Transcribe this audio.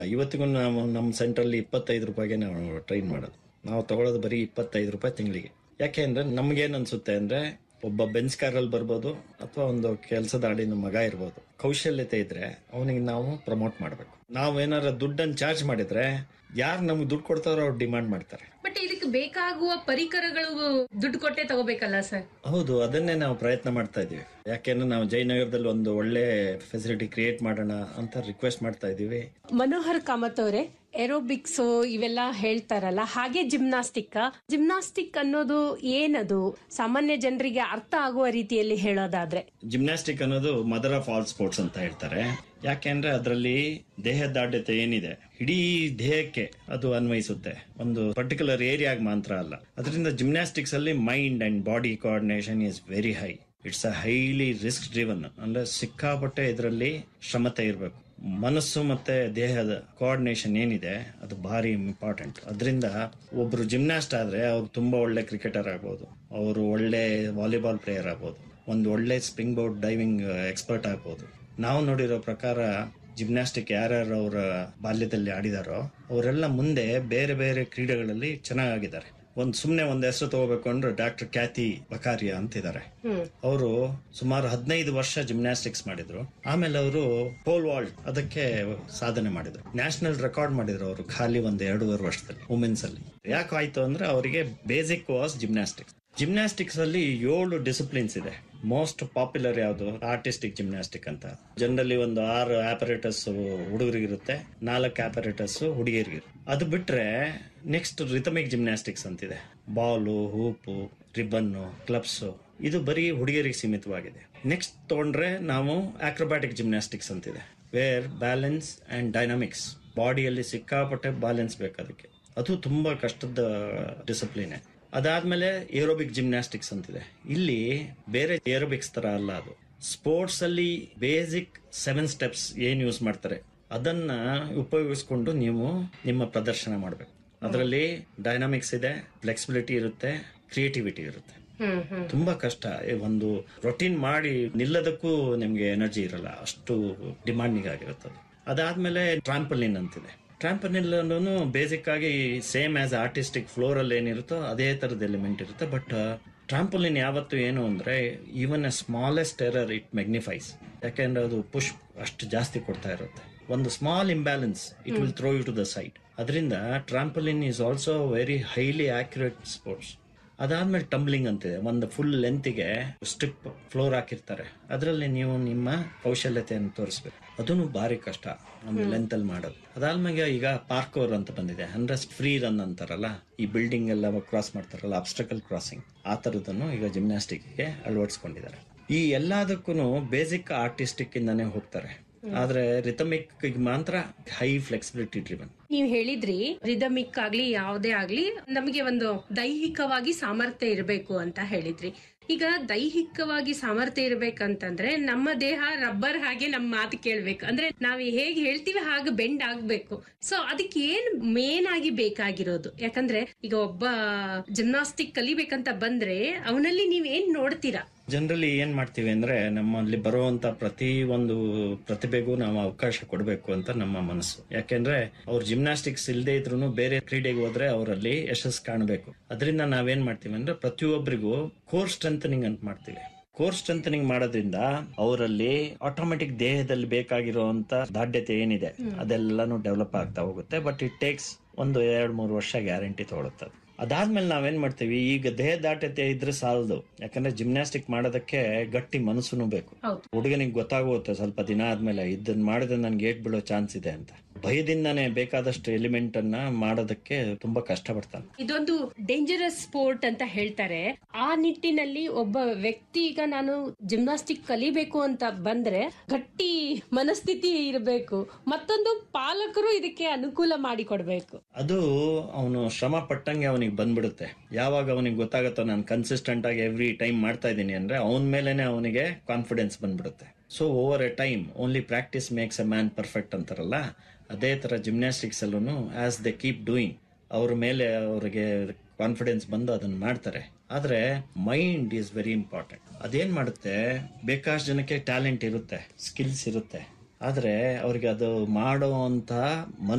ಇವತ್ತಿಗೂ ನಾವು ನಮ್ಮ ಸೆಂಟ್ರಲ್ಲಿ 25 ರೂಪಾಯಿಗೆ ನಾವು ಟ್ರೈನ್ ಮಾಡೋದು. ನಾವು ತಗೊಳ್ಳೋದು ಬರೀ 25 ರೂಪಾಯಿ ತಿಂಗಳಿಗೆ. ಯಾಕೆ ಅಂದ್ರೆ ನಮ್ಗೇನ್ ಅನ್ಸುತ್ತೆ ಅಂದ್ರೆ ಒಬ್ಬ ಬೆಂಚ್ ಕಾರಲ್ಲಿ ಬರ್ಬೋದು ಅಥವಾ ಒಂದು ಕೆಲಸದ ಆಡಿನ ಮಗ ಇರ್ಬೋದು. ಕೌಶಲ್ಯತೆ ಇದ್ರೆ ಅವನಿಗೆ ನಾವು ಪ್ರಮೋಟ್ ಮಾಡ್ಬೇಕು. ನಾವ್ ಏನಾರ ದುಡ್ಡನ್ನು ಚಾರ್ಜ್ ಮಾಡಿದ್ರೆ ಯಾರು ನಮ್ಗೆ ದುಡ್ಡು ಕೊಡ್ತಾರೋ ಅವ್ರು ಡಿಮಾಂಡ್ ಮಾಡ್ತಾರೆ. ಬಟ್ ಇದಕ್ಕೆ ಬೇಕಾಗುವ ಪರಿಕರಗಳು ದುಡ್ಡು ಕೊಟ್ಟೆ ತಗೋಬೇಕಲ್ಲ ಸರ್? ಹೌದು, ಅದನ್ನೇ ನಾವು ಪ್ರಯತ್ನ ಮಾಡ್ತಾ ಇದೀವಿ. ಯಾಕೆಂದ್ರೆ ನಾವು ಜಯನಗರದಲ್ಲಿ ಒಂದು ಒಳ್ಳೆ ಫೆಸಿಲಿಟಿ ಕ್ರಿಯೇಟ್ ಮಾಡೋಣ ಅಂತ ರಿಕ್ವೆಸ್ಟ್ ಮಾಡ್ತಾ ಇದೀವಿ. ಮನೋಹರ್ ಕಾಮತ್ ಅವರೇ, ಏರೋಬಿಕ್ಸ್ ಇವೆಲ್ಲ ಹೇಳ್ತಾರಲ್ಲ, ಹಾಗೆ ಜಿಮ್ನಾಸ್ಟಿಕ್ ಅನ್ನೋದು ಏನದು? ಸಾಮಾನ್ಯ ಜನರಿಗೆ ಅರ್ಥ ಆಗುವ ರೀತಿಯಲ್ಲಿ ಹೇಳೋದಾದ್ರೆ. ಜಿಮ್ನಾಸ್ಟಿಕ್ ಅನ್ನೋದು ಮದರ್ ಆಫ್ ಆಲ್ ಸ್ಪೋರ್ಟ್ಸ್ ಅಂತ ಹೇಳ್ತಾರೆ. ಯಾಕೆಂದ್ರೆ ಅದರಲ್ಲಿ ದೇಹದ ದಾಢ್ಯತೆ ಏನಿದೆ ಇಡೀ ದೇಹಕ್ಕೆ ಅದು ಅನ್ವಯಿಸುತ್ತೆ, ಒಂದು ಪರ್ಟಿಕ್ಯುಲರ್ ಏರಿಯಾಗ ಮಾತ್ರ ಅಲ್ಲ. ಅದರಿಂದ ಜಿಮ್ನಾಸ್ಟಿಕ್ಸ್ ಅಲ್ಲಿ mind and body coordination is very high. It's a highly risk driven. ಅಂದ್ರೆ ಸಿಕ್ಕಾಪಟ್ಟೆ ಇದರಲ್ಲಿ ಶ್ರಮತೆ ಇರಬೇಕು. ಮನಸ್ಸು ಮತ್ತೆ ದೇಹದ ಕೋಆರ್ಡಿನೇಷನ್ ಏನಿದೆ ಅದು ಭಾರಿ ಇಂಪಾರ್ಟೆಂಟ್. ಅದರಿಂದ ಒಬ್ರು ಜಿಮ್ನಾಸ್ಟ್ ಆದ್ರೆ ಅವ್ರು ತುಂಬಾ ಒಳ್ಳೆ ಕ್ರಿಕೆಟರ್ ಆಗ್ಬೋದು, ಅವರು ಒಳ್ಳೆ ವಾಲಿಬಾಲ್ ಪ್ಲೇಯರ್ ಆಗ್ಬೋದು, ಒಂದು ಒಳ್ಳೆ ಸ್ಪ್ರಿಂಗ್ ಬೋರ್ಡ್ ಡೈವಿಂಗ್ ಎಕ್ಸ್ಪರ್ಟ್ ಆಗ್ಬೋದು. ನಾವು ನೋಡಿರೋ ಪ್ರಕಾರ ಜಿಮ್ನಾಸ್ಟಿಕ್ ಯಾರ್ಯಾರು ಅವರ ಬಾಲ್ಯದಲ್ಲಿ ಆಡಿದಾರೋ ಅವರೆಲ್ಲ ಮುಂದೆ ಬೇರೆ ಬೇರೆ ಕ್ರೀಡೆಗಳಲ್ಲಿ ಚೆನ್ನಾಗಿದ್ದಾರೆ. ಸುಮ್ನೆ ಒಂದು ಹೆಸರು ತಗೋಬೇಕು ಅಂದ್ರೆ ಡಾಕ್ಟರ್ ಕ್ಯಾತಿ ಬಕಾರಿಯಾ ಅಂತಿದ್ದಾರೆ. ಅವರು ಸುಮಾರು 15 ವರ್ಷ ಜಿಮ್ನಾಸ್ಟಿಕ್ಸ್ ಮಾಡಿದ್ರು. ಆಮೇಲೆ ಅವರು ಪೋಲ್ ವಾಲ್ಟ್ ಅದಕ್ಕೆ ಸಾಧನೆ ಮಾಡಿದ್ರು. ನ್ಯಾಷನಲ್ ರೆಕಾರ್ಡ್ ಮಾಡಿದ್ರು ಅವರು ಖಾಲಿ 1.5 ವರ್ಷದಲ್ಲಿ ವುಮೆನ್ಸ್ ಅಲ್ಲಿ. ಯಾಕೆ ಆಯ್ತು ಅಂದ್ರೆ ಅವರಿಗೆ ಬೇಸಿಕ್ ವಾಸ್ ಜಿಮ್ನಾಸ್ಟಿಕ್ಸ್. ಜಿಮ್ನಾಸ್ಟಿಕ್ಸ್ ಅಲ್ಲಿ 7 ಡಿಸಿಪ್ಲಿನ್ಸ್ ಇದೆ. ಮೋಸ್ಟ್ ಪಾಪ್ಯುಲರ್ ಯಾವುದು? ಆರ್ಟಿಸ್ಟಿಕ್ ಜಿಮ್ನಾಸ್ಟಿಕ್ ಅಂತ. ಜನರಲಿ ಒಂದು 6 ಆಪರೇಟರ್ಸ್ ಹುಡುಗರಿಗಿರುತ್ತೆ, 4 ಆಪರೇಟರ್ಸ್ ಹುಡುಗಿಯರಿಗಿರುತ್ತೆ. ಅದು ಬಿಟ್ರೆ ನೆಕ್ಸ್ಟ್ ರಿಥಮಿಕ್ ಜಿಮ್ನಾಸ್ಟಿಕ್ಸ್ ಅಂತಿದೆ. ಬಾಲು, ಹೂಪು, ರಿಬ್ಬನ್ನು, ಕ್ಲಬ್ಸ್, ಇದು ಬರೀ ಹುಡುಗಿಯರಿಗೆ ಸೀಮಿತವಾಗಿದೆ. ನೆಕ್ಸ್ಟ್ ತಗೊಂಡ್ರೆ ನಾವು ಆಕ್ರೋಬ್ಯಾಟಿಕ್ ಜಿಮ್ನಾಸ್ಟಿಕ್ಸ್ ಅಂತಿದೆ, ವೇರ್ ಬ್ಯಾಲೆನ್ಸ್ ಅಂಡ್ ಡೈನಾಮಿಕ್ಸ್. ಬಾಡಿಯಲ್ಲಿ ಸಿಕ್ಕಾಪಟ್ಟೆ ಬ್ಯಾಲೆನ್ಸ್ ಬೇಕು ಅದಕ್ಕೆ. ಅದು ತುಂಬಾ ಕಷ್ಟದ ಡಿಸಿಪ್ಲಿನ್. ಅದಾದ್ಮೇಲೆ ಏರೋಬಿಕ್ ಜಿಮ್ನಾಸ್ಟಿಕ್ಸ್ ಅಂತಿದೆ. ಇಲ್ಲಿ ಬೇರೆ ಏರೋಬಿಕ್ಸ್ ತರ ಅಲ್ಲ, ಅದು ಸ್ಪೋರ್ಟ್ಸ್ ಅಲ್ಲಿ ಬೇಸಿಕ್ 7 ಸ್ಟೆಪ್ಸ್ ಏನ್ ಯೂಸ್ ಮಾಡ್ತಾರೆ ಅದನ್ನ ಉಪಯೋಗಿಸ್ಕೊಂಡು ನೀವು ನಿಮ್ಮ ಪ್ರದರ್ಶನ ಮಾಡಬೇಕು. ಅದರಲ್ಲಿ ಡೈನಾಮಿಕ್ಸ್ ಇದೆ, ಫ್ಲೆಕ್ಸಿಬಿಲಿಟಿ ಇರುತ್ತೆ, ಕ್ರಿಯೇಟಿವಿಟಿ ಇರುತ್ತೆ. ತುಂಬಾ ಕಷ್ಟ. ಒಂದು ರೊಟೀನ್ ಮಾಡಿ ನಿಲ್ಲದಕ್ಕೂ ನಿಮ್ಗೆ ಎನರ್ಜಿ ಇರಲ್ಲ, ಅಷ್ಟು ಡಿಮಾಂಡಿಂಗ್ ಆಗಿರುತ್ತೆ. ಅದಾದ್ಮೇಲೆ ಟ್ರಾಂಪಲಿನ್ ಅಂತಿದೆ. ಟ್ರಾಂಪಲಿನ್ ಬೇಸಿಕ್ ಆಗಿ ಸೇಮ್ ಆಸ್ ಆರ್ಟಿಸ್ಟಿಕ್ ಫ್ಲೋರ್ ಅಲ್ಲಿ ಏನಿರುತ್ತೋ ಅದೇ ತರದ ಎಲಿಮೆಂಟ್ ಇರುತ್ತೆ. ಬಟ್ ಟ್ರಾಂಪಲಿನ್ ಯಾವತ್ತು ಏನು ಅಂದ್ರೆ even a smallest error it ಮ್ಯಾಗ್ನಿಫೈಸ್. ಯಾಕೆಂದ್ರೆ ಅದು ಪುಷ್ ಅಷ್ಟು ಜಾಸ್ತಿ ಕೊಡ್ತಾ ಇರುತ್ತೆ. ಒಂದು small imbalance it will throw you to the side. ಅದರಿಂದ ಟ್ರಾಂಪಲಿನ್ is also very highly accurate sports. ಅದಾದ್ಮೇಲೆ ಟಂಬ್ಲಿಂಗ್ ಅಂತಿದೆ. ಒಂದು ಫುಲ್ ಲೆಂತ್ಗೆ ಸ್ಟ್ರಿಪ್ ಫ್ಲೋರ್ ಹಾಕಿರ್ತಾರೆ, ಅದರಲ್ಲಿ ನೀವು ನಿಮ್ಮ ಕೌಶಲ್ಯತೆಯನ್ನು ತೋರಿಸ್ಬೇಕು. ಅದನ್ನು ಭಾರಿ ಕಷ್ಟ ಒಂದು ಲೆಂತ್ ಅಲ್ಲಿ ಮಾಡೋದು. ಅದಾದ್ಮೇಲೆ ಈಗ ಪಾರ್ಕೋರ್ ಅಂತ ಬಂದಿದೆ, ಅಂದ್ರೆ ಫ್ರೀ ರನ್ ಅಂತಾರಲ್ಲ, ಈ ಬಿಲ್ಡಿಂಗ್ ಎಲ್ಲ ಕ್ರಾಸ್ ಮಾಡ್ತಾರಲ್ಲ, ಅಬ್ಸ್ಟಕಲ್ ಕ್ರಾಸಿಂಗ್, ಆ ತರದನ್ನು ಈಗ ಜಿಮ್ನಾಸ್ಟಿಕ್ ಗೆ ಅಳವಡಿಸ್ಕೊಂಡಿದ್ದಾರೆ. ಈ ಎಲ್ಲದಕ್ಕೂ ಬೇಸಿಕ್ ಆರ್ಟಿಸ್ಟಿಕ್ ಇಂದಾನೆ ಹೋಗ್ತಾರೆ. ಆದ್ರೆ ರಿಥಮಿಕ್ ಮಾತ್ರ ಹೈ ಫ್ಲೆಕ್ಸಿಬಿಲಿಟಿ ಡ್ರಿವನ್. ನೀವು ಹೇಳಿದ್ರಿ ರಿದಮಿಕ್ ಆಗ್ಲಿ ಯಾವುದೇ ಆಗ್ಲಿ ನಮಗೆ ಒಂದು ದೈಹಿಕವಾಗಿ ಸಾಮರ್ಥ್ಯ ಇರಬೇಕು ಅಂತ ಹೇಳಿದ್ರಿ. ಈಗ ದೈಹಿಕವಾಗಿ ಸಾಮರ್ಥ್ಯ ಇರ್ಬೇಕಂತಂದ್ರೆ ನಮ್ಮ ದೇಹ ರಬ್ಬರ್ ಹಾಗೆ ನಮ್ಮ ಮಾತು ಕೇಳ್ಬೇಕು. ಅಂದ್ರೆ ನಾವ್ ಹೇಗೆ ಹೇಳ್ತೀವಿ ಹಾಗೆ ಬೆಂಡ್ ಆಗ್ಬೇಕು. ಸೊ ಅದಕ್ಕೆ ಏನ್ ಮೇನ್ ಆಗಿ ಬೇಕಾಗಿರೋದು? ಯಾಕಂದ್ರೆ ಈಗ ಒಬ್ಬ ಜಿಮ್ನಾಸ್ಟಿಕ್ ಕಲಿಬೇಕಂತ ಬಂದ್ರೆ ಅವನಲ್ಲಿ ನೀವ್ ಏನ್ ನೋಡ್ತೀರಾ? ಜನರಲಿ ಏನ್ ಮಾಡ್ತೀವಿ ಅಂದ್ರೆ ನಮ್ಮಲ್ಲಿ ಬರುವಂತ ಪ್ರತಿ ಒಂದು ಪ್ರತಿಭೆಗೂ ನಾವು ಅವಕಾಶ ಕೊಡಬೇಕು ಅಂತ ನಮ್ಮ ಮನಸ್ಸು. ಯಾಕೆಂದ್ರೆ ಅವ್ರು ಜಿಮ್ನಾಸ್ಟಿಕ್ಸ್ ಇಲ್ಲದೆ ಇದ್ರು ಬೇರೆ ಕ್ರೀಡೆಗೆ ಹೋದ್ರೆ ಅವರಲ್ಲಿ ಯಶಸ್ಸು ಕಾಣಬೇಕು. ಅದರಿಂದ ನಾವೇನ್ ಮಾಡ್ತೀವಿ ಅಂದ್ರೆ ಪ್ರತಿಯೊಬ್ಬರಿಗೂ ಕೋರ್ ಸ್ಟ್ರೆಂಥನಿಂಗ್ ಅಂತ ಮಾಡ್ತೀವಿ. ಕೋರ್ ಸ್ಟ್ರೆಂಥನಿಂಗ್ ಮಾಡೋದ್ರಿಂದ ಅವರಲ್ಲಿ ಆಟೋಮೆಟಿಕ್ ದೇಹದಲ್ಲಿ ಬೇಕಾಗಿರುವಂತ ದಾಢ್ಯತೆ ಏನಿದೆ ಅದೆಲ್ಲಾನು ಡೆವಲಪ್ ಆಗ್ತಾ ಹೋಗುತ್ತೆ. ಬಟ್ ಇಟ್ ಟೇಕ್ಸ್ ಒಂದು 2-3 ವರ್ಷ ಗ್ಯಾರಂಟಿ ತಗೊಳುತ್ತೆ. ಅದಾದ್ಮೇಲೆ ನಾವೇನ್ ಮಾಡ್ತೀವಿ, ಈಗ ದೇಹ ದಾಢ್ಯತೆ ಇದ್ರೆ ಸಾಲದು. ಯಾಕಂದ್ರೆ ಜಿಮ್ನಾಸ್ಟಿಕ್ ಮಾಡೋದಕ್ಕೆ ಗಟ್ಟಿ ಮನಸ್ಸುನು ಬೇಕು. ಹುಡುಗನಿಗೆ ಗೊತ್ತಾಗುತ್ತೆ ಸ್ವಲ್ಪ ದಿನ ಆದ್ಮೇಲೆ ಇದನ್ನ ಮಾಡಿದ್ರೆ ನನ್ಗೆ ಏಟ್ ಬೀಳೋ ಚಾನ್ಸ್ ಇದೆ ಅಂತ. ಭಯದಿಂದಾನೇ ಬೇಕಾದಷ್ಟು ಎಲಿಮೆಂಟ್ ಅನ್ನ ಮಾಡೋದಕ್ಕೆ ತುಂಬಾ ಕಷ್ಟ ಪಡ್ತಾನೆ. ಇದೊಂದು ಡೇಂಜರಸ್ ಸ್ಪೋರ್ಟ್ ಅಂತ ಹೇಳ್ತಾರೆ. ಆ ನಿಟ್ಟಿನಲ್ಲಿ ಒಬ್ಬ ವ್ಯಕ್ತಿ ಈಗ ನಾನು ಜಿಮ್ನಾಸ್ಟಿಕ್ ಕಲಿಬೇಕು ಅಂತ ಬಂದ್ರೆ ಗಟ್ಟಿ ಮನಸ್ಥಿತಿ ಇರಬೇಕು, ಮತ್ತೊಂದು ಪಾಲಕರು ಇದಕ್ಕೆ ಅನುಕೂಲ ಮಾಡಿ ಕೊಡ್ಬೇಕು. ಅದು ಅವನು ಶ್ರಮ ಪಟ್ಟಂಗೆ ಅವನಿಗೆ ಬಂದ್ಬಿಡುತ್ತೆ. ಯಾವಾಗ ಅವನಿಗೆ ಗೊತ್ತಾಗತ್ತೋ ನಾನು ಕನ್ಸಿಸ್ಟೆಂಟ್ ಆಗಿ ಎವ್ರಿ ಟೈಮ್ ಮಾಡ್ತಾ ಇದ್ದೀನಿ ಅಂದ್ರೆ ಅವನ ಮೇಲೆನೆ ಅವನಿಗೆ ಕಾನ್ಫಿಡೆನ್ಸ್ ಬಂದ್ಬಿಡುತ್ತೆ. So over A time only practice makes A man perfect ಅಂತಾರಲ್ಲ, ಅದೇ ತರ ಜಿಮ್ನಾಸ್ಟಿಕ್ಸ್ ಅಲ್ಲೂ ಆಸ್ ದೇ ಕೀಪ್ ಡೂಯಿಂಗ್ ಅವ್ರ ಮೇಲೆ ಅವರಿಗೆ ಕಾನ್ಫಿಡೆನ್ಸ್ ಬಂದು ಅದನ್ನ ಮಾಡ್ತಾರೆ. ಆದ್ರೆ ಮೈಂಡ್ ಈಸ್ ವೆರಿ ಇಂಪಾರ್ಟೆಂಟ್. ಅದೇನ್ ಮಾಡುತ್ತೆ, ಬೇಕಾಷ್ಟು ಜನಕ್ಕೆ ಟ್ಯಾಲೆಂಟ್ ಇರುತ್ತೆ, ಸ್ಕಿಲ್ಸ್ ಇರುತ್ತೆ, ಆದ್ರೆ ಅವ್ರಿಗೆ ಅದು ಮಾಡುವಂತ